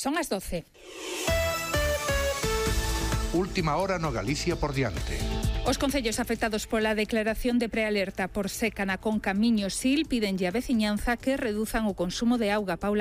Son as 12. Última hora no Galicia por diante. Os concellos afectados pola declaración de prealerta por seca na conca Miño-Sil pídenlle á veciñanza que reduzan o consumo de auga. Paula